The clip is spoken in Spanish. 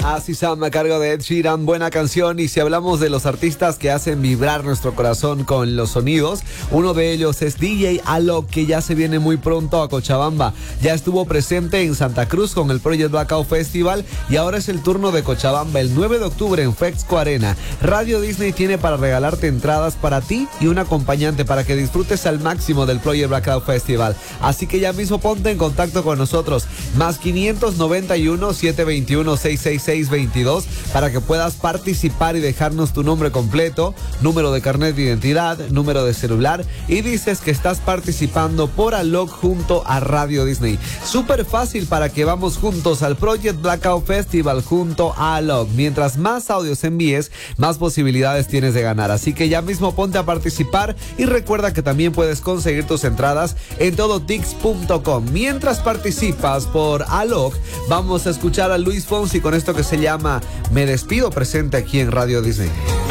Así Sam a cargo de Ed Sheeran, buena canción. Y si hablamos de los artistas que hacen vibrar nuestro corazón con los sonidos, uno de ellos es DJ Alok, que ya se viene muy pronto a Cochabamba. Ya estuvo presente en Santa Cruz con el Project Blackout Festival y ahora es el turno de Cochabamba el 9 de octubre en Fexco Arena. Radio Disney tiene para regalarte entradas para ti y un acompañante para que disfrutes al máximo del Project Blackout Festival. Así que ya mismo ponte en contacto con nosotros, más 591 721 666 22 para que puedas participar y dejarnos tu nombre completo, número de carnet de identidad, número de celular y dices que estás participando por Alok junto a Radio Disney. Súper fácil para que vamos juntos al Project Blackout Festival junto a Alok. Mientras más audios envíes, más posibilidades tienes de ganar. Así que ya mismo ponte a participar y recuerda que también puedes conseguir tus entradas en todotix.com. Mientras participas por Alok, vamos a escuchar a Luis Fonsi con esto que se llama Me Despido, presente aquí en Radio Disney.